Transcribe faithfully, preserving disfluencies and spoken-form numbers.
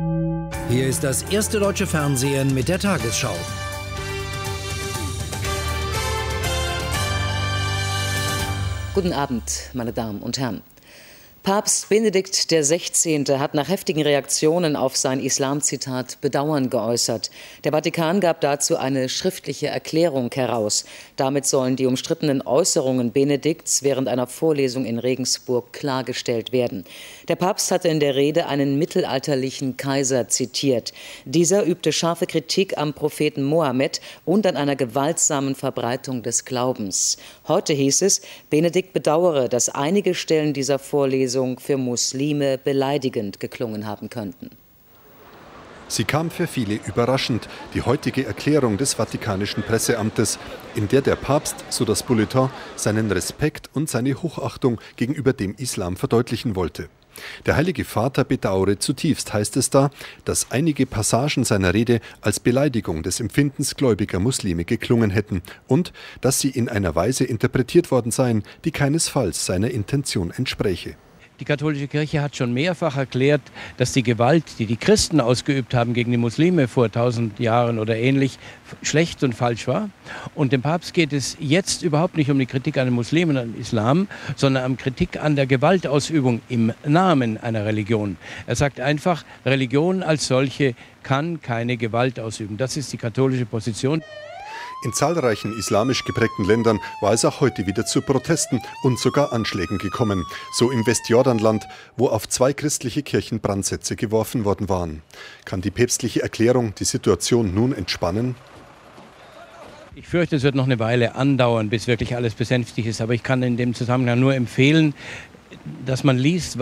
Hier ist das erste deutsche Fernsehen mit der Tagesschau. Guten Abend, meine Damen und Herren. Papst Benedikt der Sechzehnte hat nach heftigen Reaktionen auf sein Islam-Zitat Bedauern geäußert. Der Vatikan gab dazu eine schriftliche Erklärung heraus. Damit sollen die umstrittenen Äußerungen Benedikts während einer Vorlesung in Regensburg klargestellt werden. Der Papst hatte in der Rede einen mittelalterlichen Kaiser zitiert. Dieser übte scharfe Kritik am Propheten Mohammed und an einer gewaltsamen Verbreitung des Glaubens. Heute hieß es, Benedikt bedauere, dass einige Stellen dieser Vorlesung für Muslime beleidigend geklungen haben könnten. Sie kam für viele überraschend, die heutige Erklärung des Vatikanischen Presseamtes, in der der Papst, so das Bulletin, seinen Respekt und seine Hochachtung gegenüber dem Islam verdeutlichen wollte. Der Heilige Vater bedauere zutiefst, heißt es da, dass einige Passagen seiner Rede als Beleidigung des Empfindens gläubiger Muslime geklungen hätten und dass sie in einer Weise interpretiert worden seien, die keinesfalls seiner Intention entspräche. Die katholische Kirche hat schon mehrfach erklärt, dass die Gewalt, die die Christen ausgeübt haben gegen die Muslime vor tausend Jahren oder ähnlich, schlecht und falsch war. Und dem Papst geht es jetzt überhaupt nicht um die Kritik an den Muslimen und am Islam, sondern um Kritik an der Gewaltausübung im Namen einer Religion. Er sagt einfach, Religion als solche kann keine Gewalt ausüben. Das ist die katholische Position. In zahlreichen islamisch geprägten Ländern war es auch heute wieder zu Protesten und sogar Anschlägen gekommen. So im Westjordanland, wo auf zwei christliche Kirchen Brandsätze geworfen worden waren. Kann die päpstliche Erklärung die Situation nun entspannen? Ich fürchte, es wird noch eine Weile andauern, bis wirklich alles besänftigt ist. Aber ich kann in dem Zusammenhang nur empfehlen, dass man liest,